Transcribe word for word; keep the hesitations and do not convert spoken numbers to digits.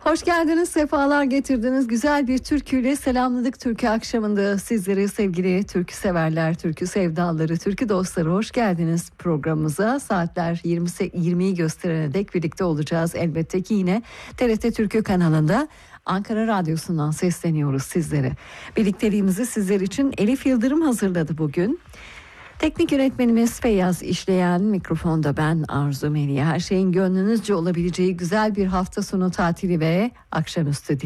Hoş geldiniz, sefalar getirdiniz. Güzel bir türküyle selamladık türkü akşamında sizleri sevgili türkü severler, türkü sevdaları, türkü dostları hoş geldiniz programımıza. Saatler yirmiyi gösterene dek birlikte olacağız. Elbette ki yine T R T Türkü kanalında Ankara Radyosu'ndan sesleniyoruz sizlere. Birlikteliğimizi sizler için Elif Yıldırım hazırladı bugün. Teknik yönetmenimiz Feyyaz İşleyen, mikrofonda ben Arzu Meliha. Her şeyin gönlünüzce olabileceği güzel bir hafta sonu tatili ve akşamüstü